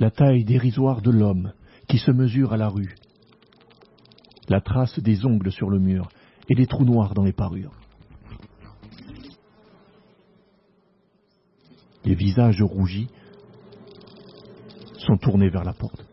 la taille dérisoire de l'homme qui se mesure à la rue, la trace des ongles sur le mur et des trous noirs dans les parures. Les visages rougis sont tournés vers la porte.